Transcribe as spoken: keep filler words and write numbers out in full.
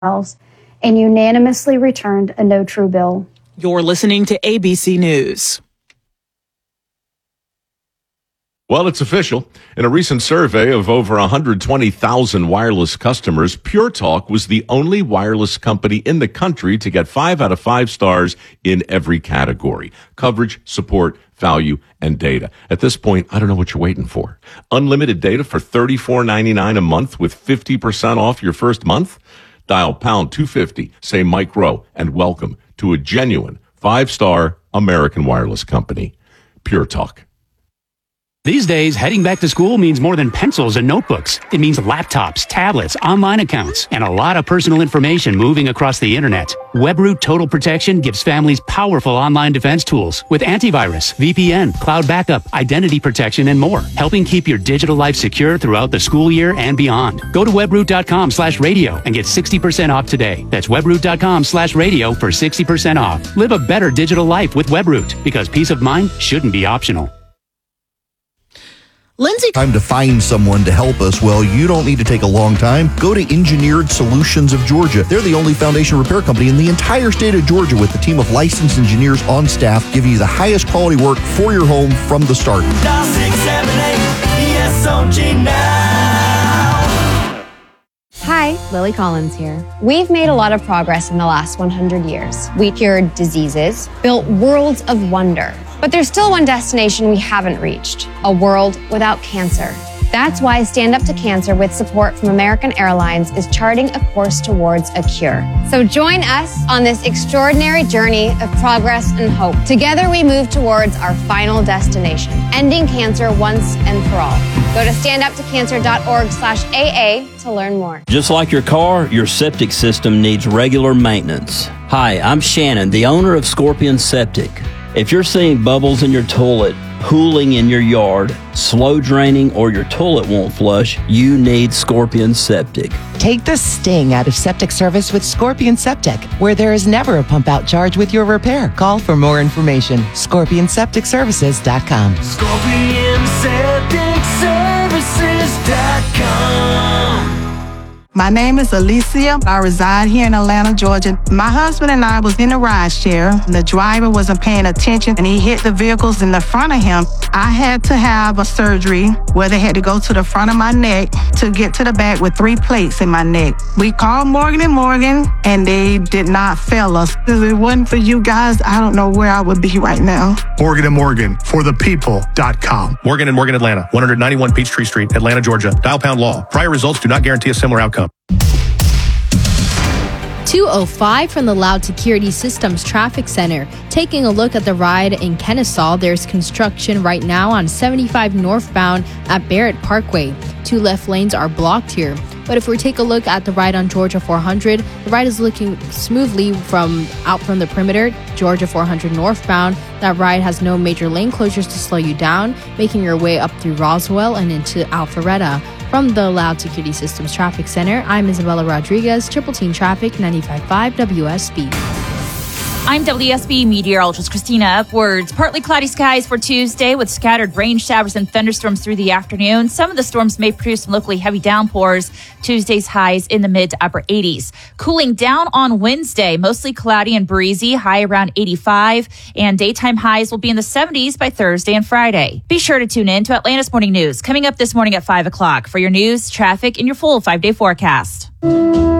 and unanimously returned a no true bill. You're listening to A B C News. Well, it's official. In a recent survey of over one hundred twenty thousand wireless customers, Pure Talk was the only wireless company in the country to get five out of five stars in every category: coverage, support, value, and data. At this point, I don't know what you're waiting for. Unlimited data for thirty-four ninety-nine a month with fifty percent off your first month? Dial pound two fifty, say Mike Rowe, and welcome to a genuine five-star American wireless company. Pure Talk. These days, heading back to school means more than pencils and notebooks. It means laptops, tablets, online accounts, and a lot of personal information moving across the internet. Webroot Total Protection gives families powerful online defense tools with antivirus, V P N, cloud backup, identity protection, and more, helping keep your digital life secure throughout the school year and beyond. Go to webroot.com slash radio and get sixty percent off today. That's webroot.com slash radio for sixty percent off. Live a better digital life with Webroot, because peace of mind shouldn't be optional. Lindsay. Time to find someone to help us. Well, you don't need to take a long time. Go to Engineered Solutions of Georgia. They're the only foundation repair company in the entire state of Georgia with a team of licensed engineers on staff giving you the highest quality work for your home from the start. six seven eight E S O G now. Hi, Lily Collins here. We've made a lot of progress in the last one hundred years. We cured diseases, built worlds of wonder. But there's still one destination we haven't reached, a world without cancer. That's why Stand Up to Cancer, with support from American Airlines, is charting a course towards a cure. So join us on this extraordinary journey of progress and hope. Together we move towards our final destination, ending cancer once and for all. Go to standuptocancer.org slash AA to learn more. Just like your car, your septic system needs regular maintenance. Hi, I'm Shannon, the owner of Scorpion Septic. If you're seeing bubbles in your toilet, pooling in your yard, slow draining, or your toilet won't flush, you need Scorpion Septic. Take the sting out of septic service with Scorpion Septic, where there is never a pump out charge with your repair. Call for more information. scorpion septic services dot com. scorpion septic services dot com. My name is Alicia. I reside here in Atlanta, Georgia. My husband and I was in a ride share. The driver wasn't paying attention and he hit the vehicles in the front of him. I had to have a surgery where they had to go to the front of my neck to get to the back with three plates in my neck. We called Morgan and Morgan and they did not fail us. If it wasn't for you guys, I don't know where I would be right now. Morgan and Morgan, for the people dot com. Morgan and Morgan Atlanta, one ninety-one Peachtree Street, Atlanta, Georgia. Dial pound law. Prior results do not guarantee a similar outcome. two oh five from the Loud Security Systems Traffic Center. Taking a look at the ride in Kennesaw, there's construction right now on seventy-five northbound at Barrett Parkway. Two left lanes are blocked here. But if we take a look at the ride on Georgia four hundred, the ride is looking smoothly from out from the perimeter. Georgia four hundred northbound, that ride has no major lane closures to slow you down, making your way up through Roswell and into Alpharetta. From the Loud Security Systems Traffic Center, I'm Isabella Rodriguez, Triple Team Traffic, ninety-five point five W S B. I'm W S B meteorologist Christina Upwards. Partly cloudy skies for Tuesday with scattered rain showers and thunderstorms through the afternoon. Some of the storms may produce some locally heavy downpours. Tuesday's highs in the mid to upper eighties. Cooling down on Wednesday, mostly cloudy and breezy, high around eighty-five. And daytime highs will be in the seventies by Thursday and Friday. Be sure to tune in to Atlanta's Morning News coming up this morning at five o'clock for your news, traffic, and your full five-day forecast.